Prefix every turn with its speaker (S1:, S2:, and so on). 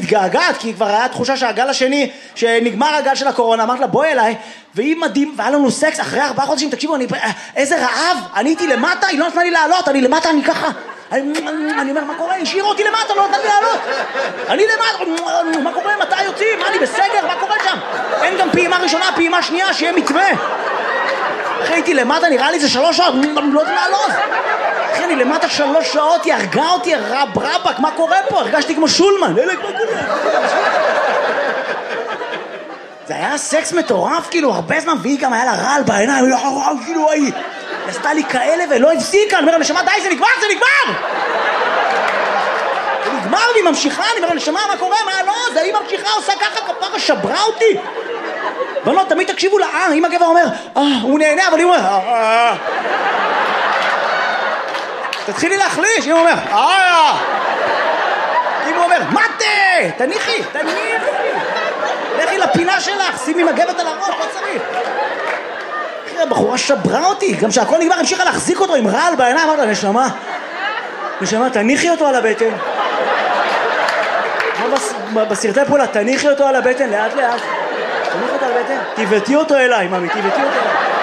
S1: מתגעגעת, כי כבר היה תחושה שהגל השני, שנגמר הגל של הקורונה, אמרת לה בואי אליי, והיא מדהים, והיה לנו סקס אחרי 4 חודשים, תקשיבו, איזה רעב, אני הייתי למטה, היא לא נתנה לי לעלות, אני למטה, אני ככה, אני אומר, מה קורה? השאירה אותי למטה, לא נתנה לי לעלות, אני למטה, מה קורה? מתי יוצאים? מה, אני בסגר? מה קורה שם? אין גם פעימה ראשונה, פעימה שנייה, שיהיה מתווה. אחרי הייתי למטה, נראה לי זה 3 שעות, לא יודעים לעלות. אחרי אני למטה 3 שעות, היא הרגה אותי, רבק, מה קורה פה? הרגשתי כמו שולמן. זה היה סקס מטורף, כאילו, הרבה זמן, והיא גם היה לה רעל בעיניים, כאילו, היא עשתה לי כאלה ולא הפסיקה, אני אומר, נשמה, די, זה נגמר, זה נגמר! זה נגמר, והיא ממשיכה, אני אומר, נשמה, מה קורה? מה לא? זה היא ממשיכה, עושה ככה, כפרה, שברה אותי. בנות, תמיד תקשיבו לה, אם הגבר אומר, הוא נהנה, אבל היא אומר, תתחילי להחליש, אם הוא אומר, אם הוא אומר, מתה, תניחי, לכי לפינה שלך, שימי מגבת על הראש, לא צריך. אחרי, הבחורה שברה אותי, גם שהכל נגמר, המשיכה להחזיק אותו עם רעל בעיניים, אמרת לה, נשמה, תניחי אותו על הבטן. בסרטי פעולה, תניחי אותו על הבטן, לאט לאט. תניחי אותו על הבטן, תיבטי אותו אליי, ממי, תיבטי אותו אליי.